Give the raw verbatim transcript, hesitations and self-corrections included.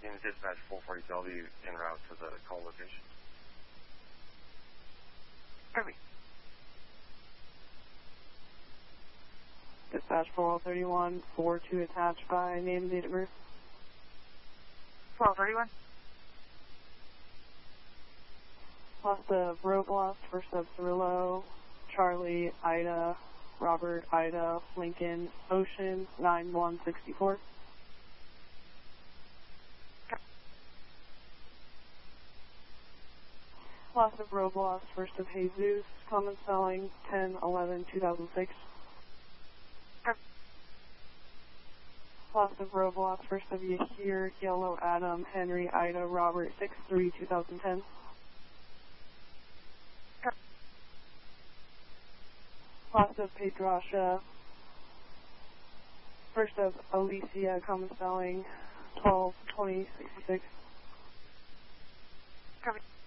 Can you dispatch four forty W en route to the call location? Perfect. Dispatch four thirty-one, four two attached by name and date of birth. four thirty-one. Lost of Roblox, first of Cirillo, Charlie, Ida, Robert, Ida, Lincoln, Ocean, nine one six four. Lost of Roblox, first of Jesus, common spelling, ten eleven two thousand six. Lost of Roblox, first of Yahir, Yellow, Adam, Henry, Ida, Robert, six three two thousand ten. Lost of Pedrasha, first of Alicia, common spelling, twelve twenty sixty-six. Copy.